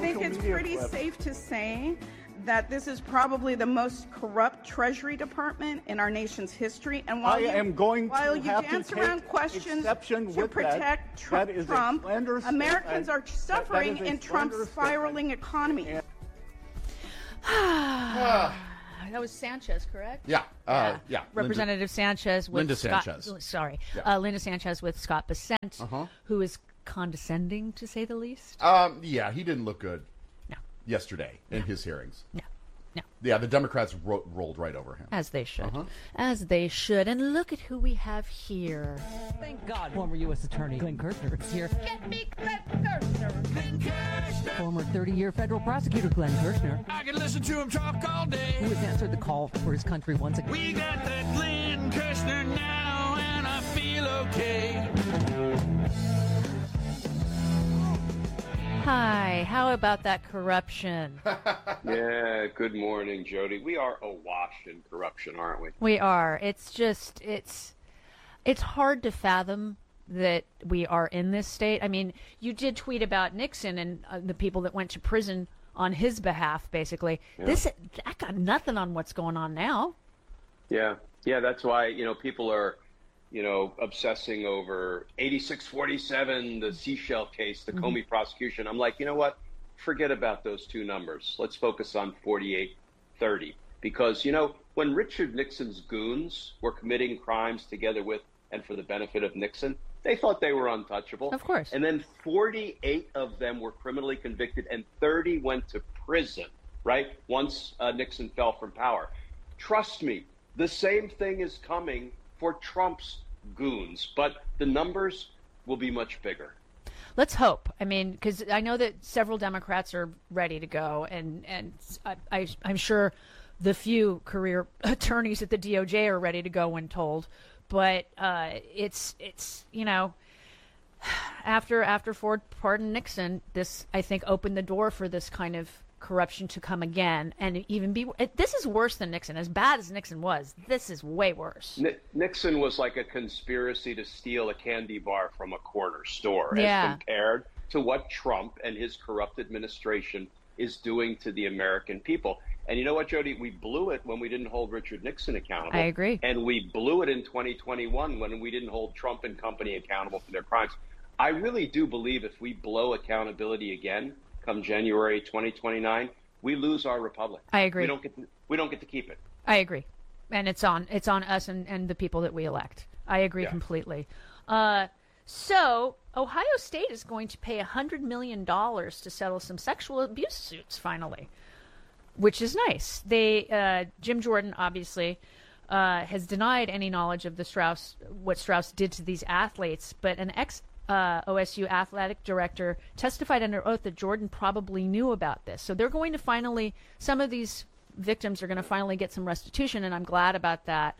think it's pretty safe to say that this is probably the most corrupt Treasury Department in our nation's history. And while you dance around questions to protect Trump, Americans are suffering in Trump's spiraling economy. That was Sanchez, correct? Yeah. Representative Sanchez with Linda Scott, Sanchez. Sorry. Yeah. Linda Sanchez with Scott Bessent, who is condescending, to say the least. Yeah, he didn't look good No. yesterday in his hearings. No. Yeah, the Democrats rolled right over him. As they should. As they should. And look at who we have here. Thank God former U.S. Attorney Glenn Kirshner is here. Get me Glenn Kirshner. Glenn Kirshner. Former 30-year federal prosecutor Glenn Kirshner. I can listen to him talk all day. Who has answered the call for his country once again. We got that Glenn Kirshner now, and I feel okay. Hi, how about that corruption? Yeah, good morning, Jody. We are awash in corruption, aren't we? We are. It's just, it's hard to fathom that we are in this state. I mean, you did tweet about Nixon and the people that went to prison on his behalf, basically. Yeah. That got nothing on what's going on now. Yeah, that's why, people are, obsessing over 8647, the Seashell case, the Comey prosecution. I'm like, you know what? Forget about those two numbers. Let's focus on 4830. Because, when Richard Nixon's goons were committing crimes together with and for the benefit of Nixon, they thought they were untouchable. Of course. And then 48 of them were criminally convicted and 30 went to prison, right? Once Nixon fell from power. Trust me, the same thing is coming for Trump's goons, but the numbers will be much bigger. Let's hope. I mean, because I know that several Democrats are ready to go, and I'm sure the few career attorneys at the DOJ are ready to go when told. But it's after Ford pardoned Nixon, this I think opened the door for this kind of corruption to come again, and even be. This is worse than Nixon. As bad as Nixon was, this is way worse. Nixon was like a conspiracy to steal a candy bar from a corner store, as compared to what Trump and his corrupt administration is doing to the American people. And you know what, Jody? We blew it when we didn't hold Richard Nixon accountable. I agree. And we blew it in 2021 when we didn't hold Trump and company accountable for their crimes. I really do believe if we blow accountability again, come January 2029, we lose our republic. I agree. We don't get to keep it. I agree, and it's on us and the people that we elect. I agree completely. So Ohio State is going to pay $100 million to settle some sexual abuse suits finally, which is nice. Jim Jordan obviously has denied any knowledge of what Strauss did to these athletes, but an OSU athletic director testified under oath that Jordan probably knew about this. So they're going to some of these victims are going to finally get some restitution, and I'm glad about that.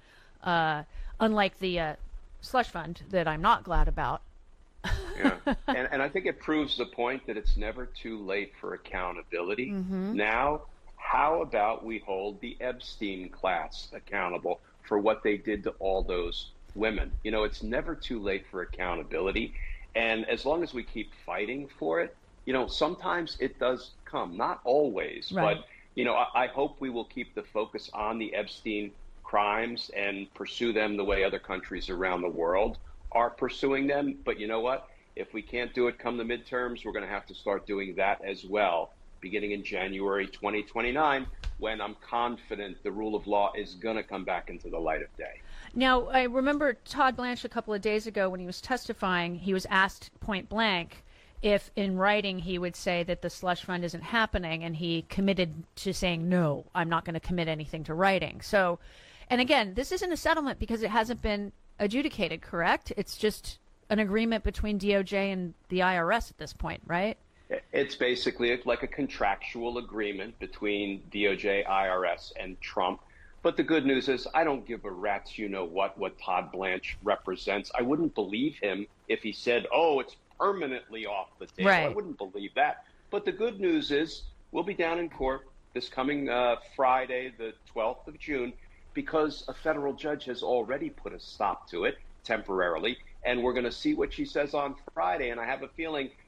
Unlike the slush fund that I'm not glad about. Yeah, and I think it proves the point that it's never too late for accountability. Now, how about we hold the Epstein class accountable for what they did to all those women? It's never too late for accountability. And as long as we keep fighting for it, sometimes it does come, not always, right. But, I hope we will keep the focus on the Epstein crimes and pursue them the way other countries around the world are pursuing them. But you know what? If we can't do it come the midterms, we're going to have to start doing that as well, beginning in January 2029, when I'm confident the rule of law is going to come back into the light of day. Now, I remember Todd Blanche a couple of days ago when he was testifying, he was asked point blank if in writing he would say that the slush fund isn't happening, and he committed to saying, no, I'm not going to commit anything to writing. So, and again, this isn't a settlement because it hasn't been adjudicated, correct? It's just an agreement between DOJ and the IRS at this point, right? It's basically like a contractual agreement between DOJ, IRS, and Trump. But the good news is I don't give a rat's what Todd Blanche represents. I wouldn't believe him if he said, oh, it's permanently off the table. Right. I wouldn't believe that. But the good news is we'll be down in court this coming Friday, the 12th of June, because a federal judge has already put a stop to it temporarily. And we're going to see what she says on Friday. And I have a feeling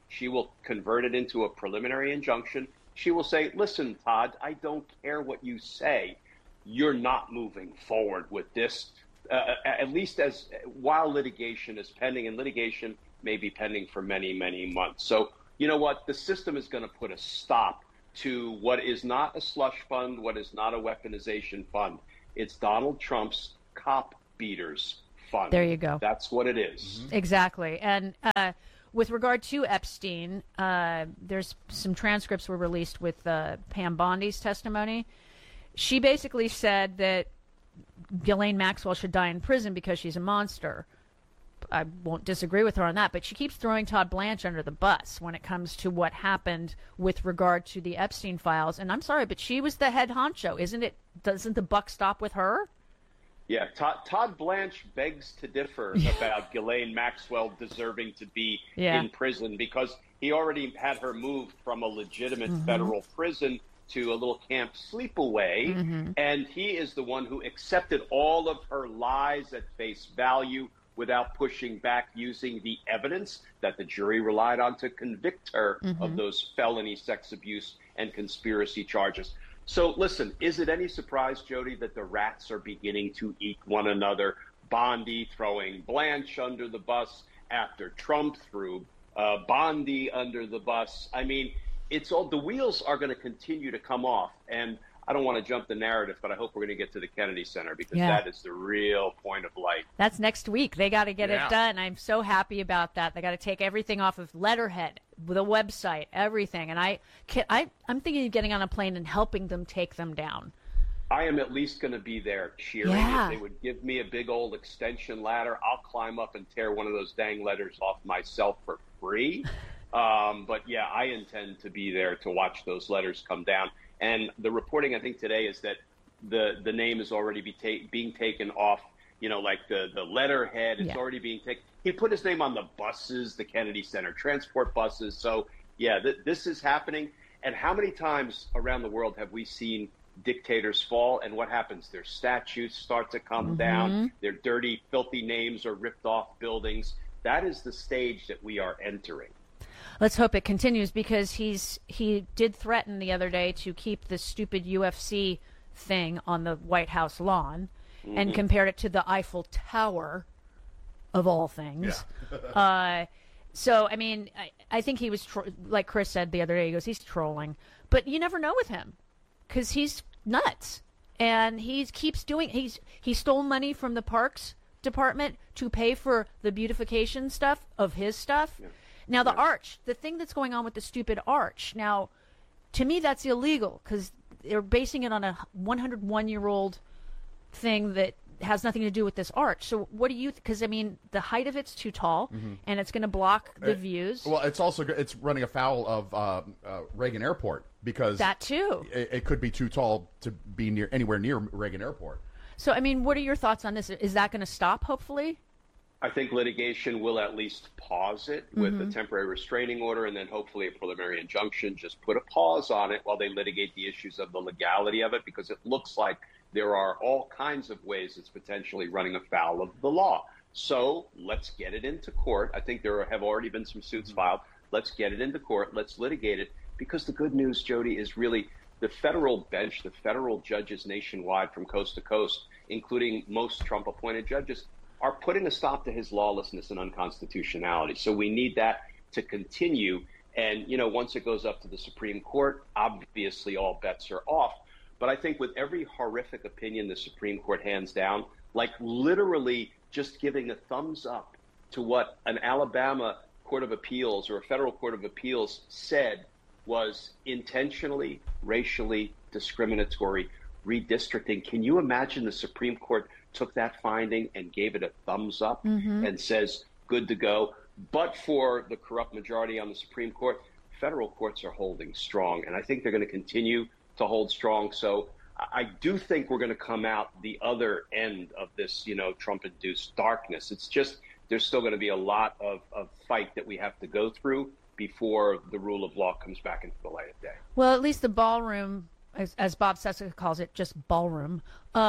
She will convert it into a preliminary injunction. She will say, listen, Todd, I don't care what you say. You're not moving forward with this, at least while litigation is pending, and litigation may be pending for many, many months. So, you know what? The system is going to put a stop to what is not a slush fund, what is not a weaponization fund. It's Donald Trump's cop beaters fund. There you go. That's what it is. Mm-hmm. Exactly. And with regard to Epstein, there's some transcripts were released with Pam Bondi's testimony. She basically said that Ghislaine Maxwell should die in prison because she's a monster. I won't disagree with her on that, but she keeps throwing Todd Blanche under the bus when it comes to what happened with regard to the Epstein files. And I'm sorry, but she was the head honcho, isn't it? Doesn't the buck stop with her? Yeah, Todd Blanche begs to differ about Ghislaine Maxwell deserving to be in prison because he already had her moved from a legitimate federal prison to a little camp sleepaway, and he is the one who accepted all of her lies at face value without pushing back, using the evidence that the jury relied on to convict her of those felony sex abuse and conspiracy charges. So listen, is it any surprise, Jody, that the rats are beginning to eat one another? Bondi throwing Blanche under the bus after Trump threw Bondi under the bus. I mean, it's all, the wheels are going to continue to come off. And I don't want to jump the narrative, but I hope we're going to get to the Kennedy Center because that is the real point of light. That's next week. They got to get it done. I'm so happy about that. They got to take everything off of letterhead, the website, everything. And I'm thinking of getting on a plane and helping them take them down. I am at least going to be there cheering. If they would give me a big old extension ladder, I'll climb up and tear one of those dang letters off myself for free. But yeah, I intend to be there to watch those letters come down. And the reporting, I think, today is that the name is already being taken off, you know, like the letterhead. It's already being taken. He put his name on the buses, the Kennedy Center transport buses. So, yeah, this is happening. And how many times around the world have we seen dictators fall? And what happens? Their statues start to come down. Their dirty, filthy names are ripped off buildings. That is the stage that we are entering. Let's hope it continues because he did threaten the other day to keep the stupid UFC thing on the White House lawn and compared it to the Eiffel Tower, of all things. Yeah. So, I mean, I think he was, like Chris said the other day, he goes, he's trolling. But you never know with him because he's nuts. And he keeps doing, he stole money from the Parks Department to pay for the beautification stuff of his stuff. Yeah. Now, the arch, the thing that's going on with the stupid arch, now, to me, that's illegal because they're basing it on a 101-year-old thing that has nothing to do with this arch. So what do you, because, I mean, the height of it's too tall, and it's going to block the views. Well, it's running afoul of Reagan Airport because that, too. It could be too tall to be anywhere near Reagan Airport. So, I mean, what are your thoughts on this? Is that going to stop, hopefully? I think litigation will at least pause it with a temporary restraining order and then hopefully a preliminary injunction. Just put a pause on it while they litigate the issues of the legality of it, because it looks like there are all kinds of ways it's potentially running afoul of the law. So let's get it into court. I think there have already been some suits filed. Let's get it into court. Let's litigate it, because the good news, Jody, is really the federal bench, the federal judges nationwide from coast to coast, including most Trump-appointed judges, are putting a stop to his lawlessness and unconstitutionality. So we need that to continue. And, you know, once it goes up to the Supreme Court, obviously all bets are off. But I think with every horrific opinion the Supreme Court hands down, like literally just giving a thumbs up to what an Alabama Court of Appeals or a federal Court of Appeals said was intentionally racially discriminatory redistricting. Can you imagine the Supreme Court took that finding and gave it a thumbs up and says, good to go? But for the corrupt majority on the Supreme Court, federal courts are holding strong. And I think they're going to continue to hold strong. So I do think we're going to come out the other end of this, you know, Trump-induced darkness. It's just there's still going to be a lot of fight that we have to go through before the rule of law comes back into the light of day. Well, at least the ballroom, as Bob Cesca calls it, just ballroom,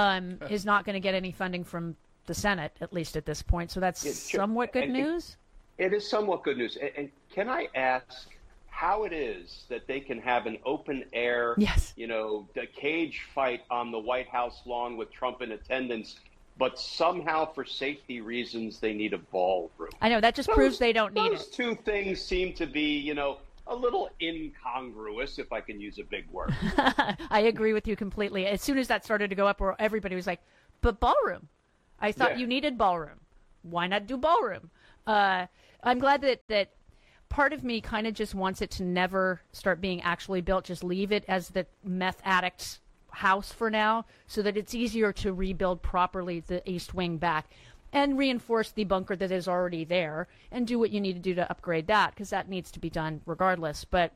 is not going to get any funding from the Senate, at least at this point. So that's somewhat good news. It is somewhat good news. And can I ask how it is that they can have an open air, yes, the cage fight on the White House lawn with Trump in attendance, but somehow for safety reasons they need a ballroom? I know, that just proves they don't need it. Those two things seem to be, a little incongruous, if I can use a big word. I agree with you completely. As soon as that started to go up, everybody was like, but ballroom. I thought you needed ballroom. Why not do ballroom? I'm glad that part of me kind of just wants it to never start being actually built. Just leave it as the meth addict's house for now, so that it's easier to rebuild properly the East Wing back and reinforce the bunker that is already there and do what you need to do to upgrade that, because that needs to be done regardless. But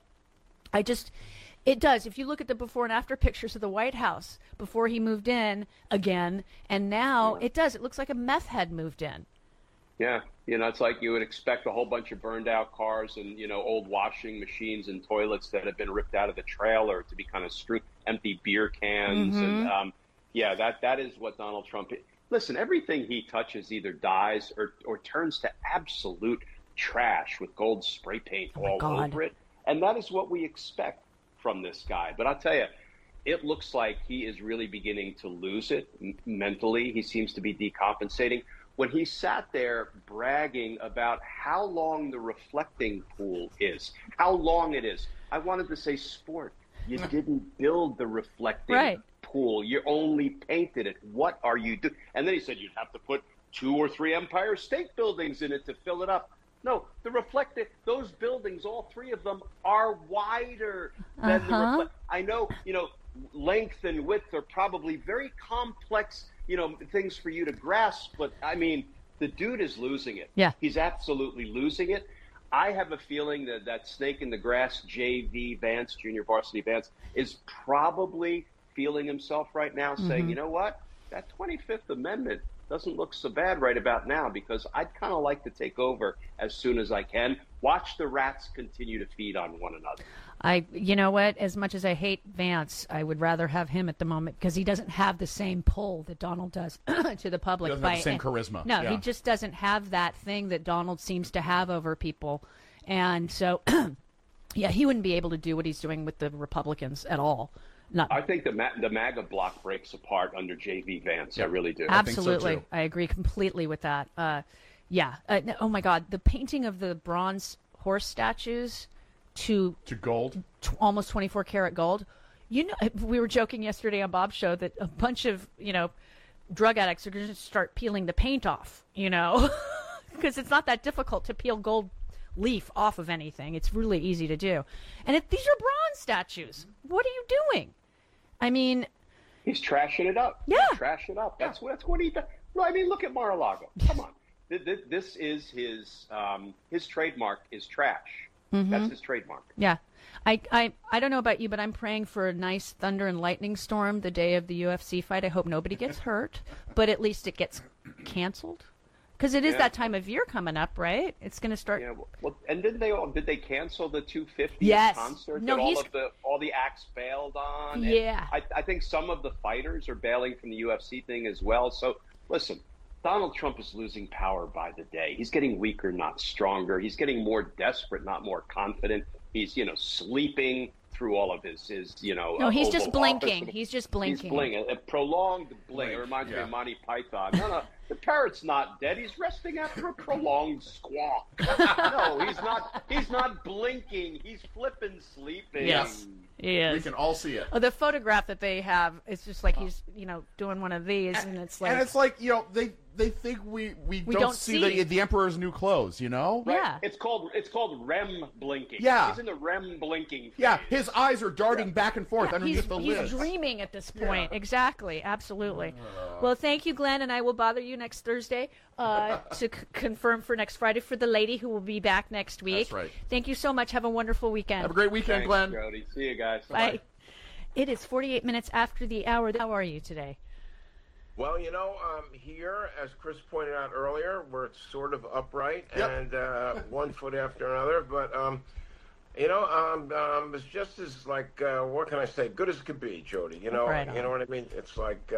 it does. If you look at the before and after pictures of the White House before he moved in again, and now it does. It looks like a meth head moved in. Yeah. It's like you would expect a whole bunch of burned out cars and, old washing machines and toilets that have been ripped out of the trailer to be kind of strewn, empty beer cans. Mm-hmm. And that is what Donald Trump is. Listen, everything he touches either dies or turns to absolute trash with gold spray paint all over it. And that is what we expect from this guy. But I'll tell you, it looks like he is really beginning to lose it mentally. He seems to be decompensating. When he sat there bragging about how long the reflecting pool is, how long it is, I wanted to say, sport. You didn't build the reflecting pool. You only painted it. What are you doing? And then he said you'd have to put 2 or 3 Empire State Buildings in it to fill it up. No, those buildings, all 3 of them, are wider than the I know, length and width are probably very complex, things for you to grasp. But, I mean, the dude is losing it. Yeah. He's absolutely losing it. I have a feeling that snake in the grass, JV Vance, Junior Varsity Vance, is probably feeling himself right now saying, you know what, that 25th Amendment doesn't look so bad right about now, because I'd kind of like to take over as soon as I can. Watch the rats continue to feed on one another. You know what? As much as I hate Vance, I would rather have him at the moment, because he doesn't have the same pull that Donald does to the public. He doesn't have the same charisma. No, he just doesn't have that thing that Donald seems to have over people. And so, he wouldn't be able to do what he's doing with the Republicans at all. I think the MAGA block breaks apart under J.V. Vance. I really do. Absolutely. I think so too. I agree completely with that. Oh, my God. The painting of the bronze horse statues to gold, almost 24 karat gold. We were joking yesterday on Bob's show that a bunch of, drug addicts are going to start peeling the paint off, because it's not that difficult to peel gold leaf off of anything. It's really easy to do. And these are bronze statues. What are you doing? I mean, he's trashing it up. Yeah. He's trashing it up. That's what he does. Well, I mean, look at Mar-a-Lago. Come on. This is his trademark is trash. Mm-hmm. That's his trademark. Yeah. I don't know about you, but I'm praying for a nice thunder and lightning storm the day of the UFC fight. I hope nobody gets hurt, but at least it gets canceled. Because it is that time of year coming up, right? It's going to start. Yeah, well, and did they cancel the 250th concert no, that all the acts bailed on? Yeah. And I think some of the fighters are bailing from the UFC thing as well. So listen, Donald Trump is losing power by the day. He's getting weaker, not stronger. He's getting more desperate, not more confident. He's sleeping through all of his No, he's just blinking. He's just blinking. He's blinking. A prolonged blink. It reminds me of Monty Python. No, the parrot's not dead. He's resting after a prolonged squawk. No, he's not blinking. He's flipping sleeping. Yes, he is. We can all see it. Oh, the photograph that they have, it's just like he's doing one of these, and it's like they think we don't see the Emperor's new clothes, Right. Yeah. It's called REM blinking. Yeah. He's in the REM blinking phase. Yeah, his eyes are darting back and forth underneath the lids. He's dreaming at this point. Yeah. Exactly. Absolutely. Well, thank you, Glenn, and I will bother you next Thursday to confirm for next Friday for the lady who will be back next week. That's right. Thank you so much. Have a wonderful weekend. Have a great weekend, Glenn. Jody. See you guys. Bye. It is 48 minutes after the hour. How are you today? Well, here, as Chris pointed out earlier, we're sort of upright and 1 foot after another. But, it's just as what can I say? Good as it could be, Jody. You know what I mean? It's like,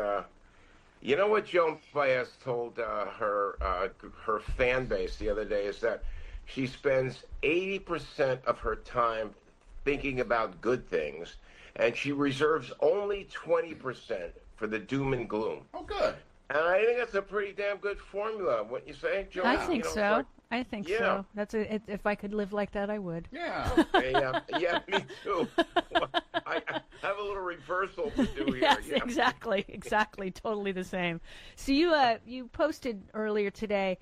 what Joan Baez told her fan base the other day is that she spends 80% of her time thinking about good things, and she reserves only 20% for the doom and gloom. Oh, good. And I think that's a pretty damn good formula, wouldn't you say, Joe? I think so. I think so. If I could live like that, I would. Yeah. Yeah, me too. I have a little reversal to do here. Yes, exactly. Totally the same. So you posted earlier today,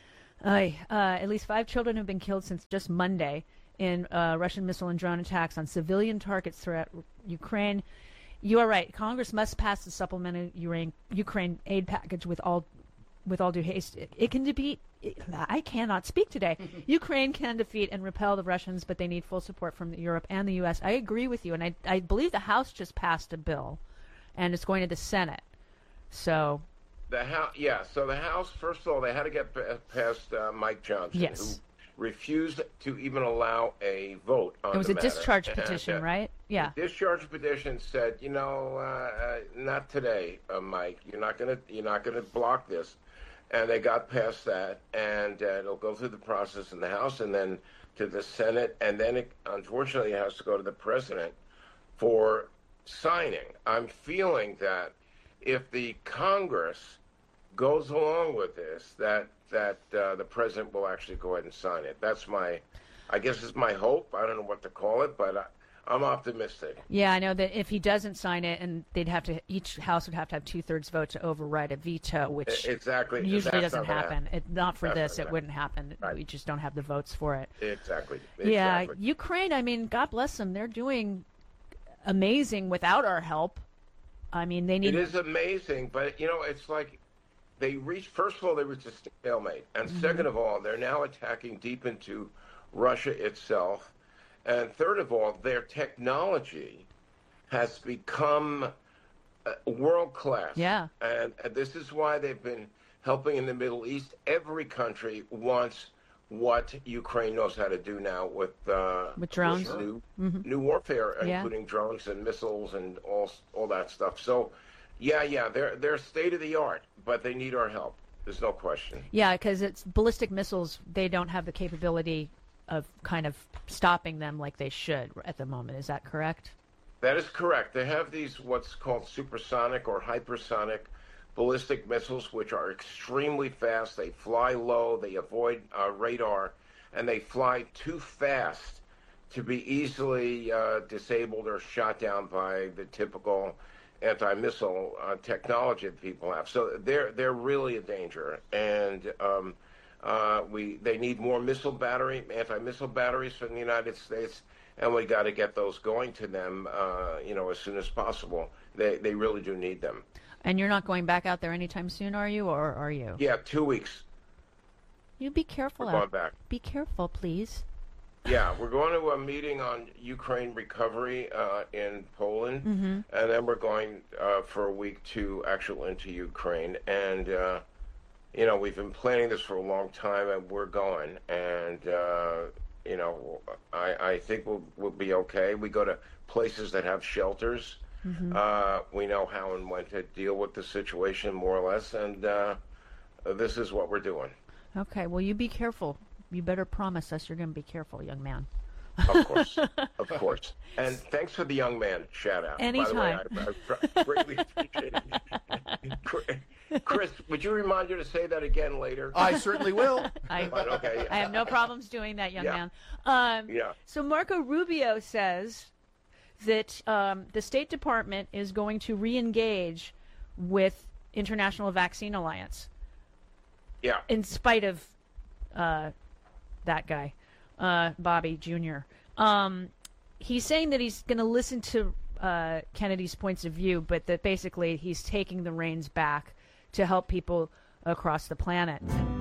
at least 5 children have been killed since just Monday in Russian missile and drone attacks on civilian targets throughout Ukraine. You are right. Congress must pass the supplemental Ukraine aid package with all due haste. It can defeat. I cannot speak today. Ukraine can defeat and repel the Russians, but they need full support from Europe and the U.S. I agree with you, and I believe the House just passed a bill, and it's going to the Senate. So the House, So the House, first of all, they had to get past Mike Johnson, yes, who refused to even allow a vote on the matter. It was a discharge petition, right? Yeah. The discharge petition said, not today, Mike. You're not gonna block this. And they got past that, and it'll go through the process in the House and then to the Senate, and then it unfortunately has to go to the president for signing. I'm feeling that if the Congress goes along with this, that the president will actually go ahead and sign it. That's I guess it's my hope. I don't know what to call it, but I'm optimistic. Yeah, I know that if he doesn't sign it, and each house would have to have 2/3 vote to override a veto, which usually doesn't happen. Not for this, it wouldn't happen. Right. We just don't have the votes for it. Exactly. Yeah, Ukraine, I mean, God bless them. They're doing amazing without our help. I mean, they need... It is amazing, but, it's like first of all, they reached a stalemate. And second of all, they're now attacking deep into Russia itself. And third of all, their technology has become world-class. Yeah. And this is why they've been helping in the Middle East. Every country wants what Ukraine knows how to do now with drones, new warfare, including drones and missiles and all that stuff. So, they're state-of-the-art, but they need our help. There's no question. Yeah, because it's ballistic missiles. They don't have the capability of kind of stopping them like they should at the moment. Is that correct? That is correct. They have these what's called supersonic or hypersonic ballistic missiles, which are extremely fast. They fly low, they avoid radar, and they fly too fast to be easily disabled or shot down by the typical anti-missile technology that people have. So they're really a danger, and they need more anti-missile batteries from the United States, and we got to get those going to them, as soon as possible. They really do need them. And you're not going back out there anytime soon, are you, or are you? Yeah, 2 weeks. You be careful. We're going back. Be careful, please. Yeah, we're going to a meeting on Ukraine recovery in Poland, and then we're going for a week into Ukraine. And we've been planning this for a long time, and we're going. And I think we'll be okay. We go to places that have shelters. We know how and when to deal with the situation, more or less, and this is what we're doing. Okay, well, you be careful. You better promise us you're going to be careful, young man. Of course. Of course. And thanks for the young man shout-out. Anytime. By the way, I greatly appreciate it. Chris, would you remind you to say that again later? I certainly will. I have no problems doing that, young man. So Marco Rubio says that the State Department is going to re-engage with International Vaccine Alliance. Yeah. In spite of that guy, Bobby Jr. He's saying that he's going to listen to Kennedy's points of view, but that basically he's taking the reins back to help people across the planet.